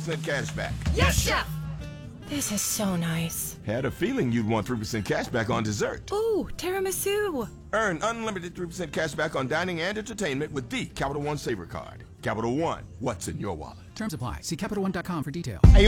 3% cash back. Yes, Chef! This is so nice. Had a feeling you'd want 3% cash back on dessert. Ooh, tiramisu. Earn unlimited 3% cash back on dining and entertainment with the Capital One Saver Card. Capital One, what's in your wallet? Terms apply. See CapitalOne.com for details.